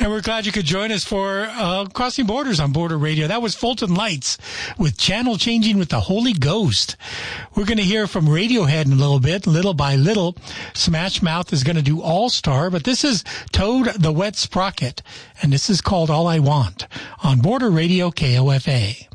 And we're glad you could join us for Crossing Borders on Border Radio. That was Fulton Lights with Channel Changing with the Holy Ghost. We're going to hear from Radiohead in a little bit, little by little. Smash Mouth is going to do All Star, but this is Toad the Wet Sprocket, and this is called All I Want on Border Radio KOFA.